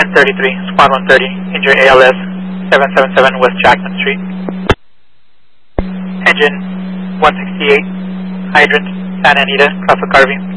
Twin 33, Squad 130, injured ALS 777 West Jackson Street. Engine 168, hydrant, Santa Anita, Casa Carvey.